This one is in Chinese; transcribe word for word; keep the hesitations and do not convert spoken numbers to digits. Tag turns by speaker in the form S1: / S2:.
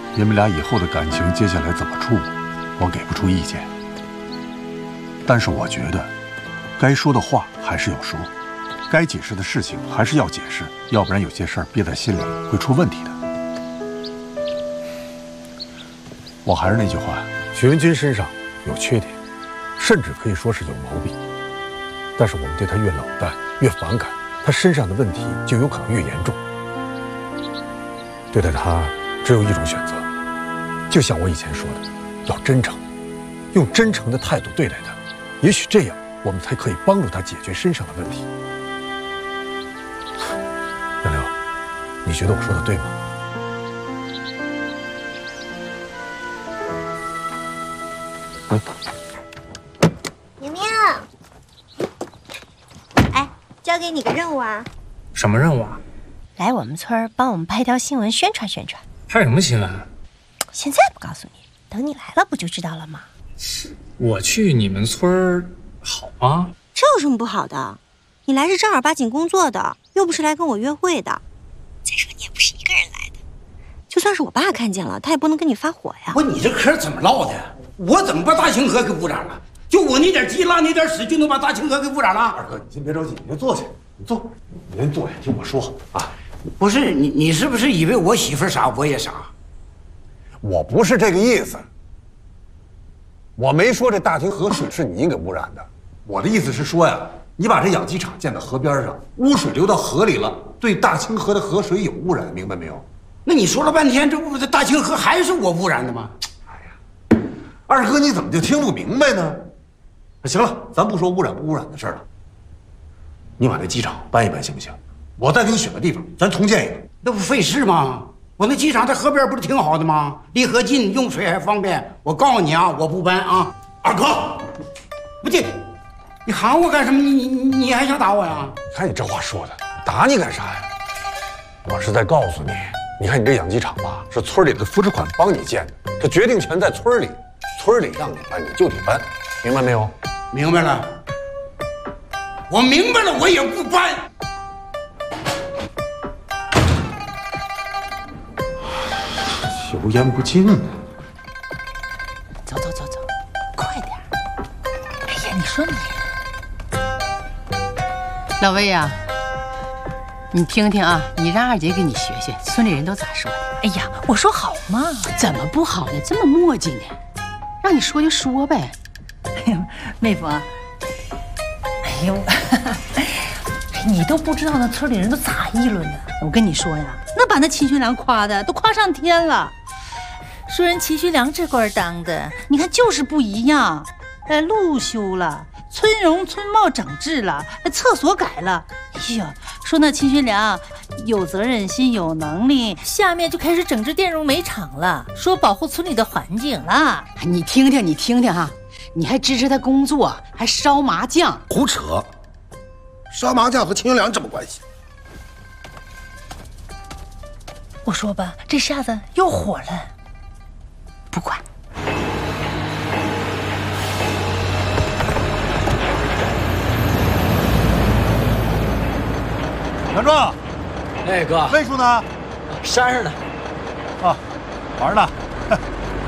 S1: 你们俩以后的感情接下来怎么处，我给不出意见。但是我觉得，该说的话还是要说，该解释的事情还是要解释，要不然有些事儿憋在心里会出问题的。我还是那句话，
S2: 许文军身上有缺点，甚至可以说是有毛病。但是我们对他越冷淡、越反感，他身上的问题就有可能越严重。对待他只有一种选择，就像我以前说的，要真诚，用真诚的态度对待他。也许这样，我们才可以帮助他解决身上的问题。杨柳，你觉得我说的对吗？嗯。
S3: 明明，哎，交给你个任务啊。
S4: 什么任务啊？
S3: 来我们村帮我们拍条新闻宣传宣传。
S4: 拍什么新闻？
S3: 现在不告诉你，等你来了不就知道了吗？
S4: 我去你们村好吗？
S3: 这有什么不好的？你来是正儿八经工作的，又不是来跟我约会的。再说你也不是一个人来的，就算是我爸看见了，他也不能跟你发火呀。
S5: 不，你这嗑怎么唠的？我怎么把大清河给污染了？就我那点鸡拉那点屎，就能把大清河给污染了？
S2: 二哥，你先别着急，你先坐下，你坐，你先坐下，听我说啊。
S5: 不是你，你是不是以为我媳妇傻，我也傻？
S2: 我不是这个意思，我没说这大清河水是你给污染的，我的意思是说呀，你把这养鸡场建到河边上，污水流到河里了，对大清河的河水有污染，明白没有？
S5: 那你说了半天，这不这大清河还是我污染的吗？
S2: 哎呀，二哥你怎么就听不明白呢？行了，咱不说污染不污染的事了，你把那鸡场搬一搬行不行？我再给你选个地方，咱重建一个。
S5: 那不费事吗？我那机场在河边不是挺好的吗？离河近，用水还方便。我告诉你啊，我不搬啊！二哥，不对，你喊我干什么？你你你还想打我呀？
S2: 你看你这话说的，打你干啥呀？我是在告诉你，你看你这养鸡场吧，是村里的扶持款帮你建的，这决定权在村里，村里让你搬你就得搬，明白没有？
S5: 明白了。我明白了，我也不搬。
S2: 油盐不进呢。
S6: 走走走走，快点！哎呀，你说你，
S7: 老魏呀、啊，你听听啊，你让二姐给你学学，村里人都咋说的？
S6: 哎呀，我说好嘛，
S7: 怎么不好呢？这么磨叽呢？让你说就说呗。
S6: 哎呦，妹夫啊，哎呦，你都不知道那村里人都咋议论的。我跟你说呀，那把那秦学良夸的都夸上天了。说人秦学良这官当的，你看就是不一样。呃，路修了，村容村貌整治了，厕所改了。哎呀，说那秦学良有责任心，有能力，下面就开始整治电容煤厂了，说保护村里的环境了。
S7: 你听听，你听听哈，你还支持他工作，还烧麻将，
S8: 胡扯！烧麻将和秦学良什么关系？
S6: 我说吧，这下子又火了。不管。
S1: 杨壮，
S9: 哎哥，
S1: 魏叔呢？
S9: 山上呢。
S1: 啊，玩呢。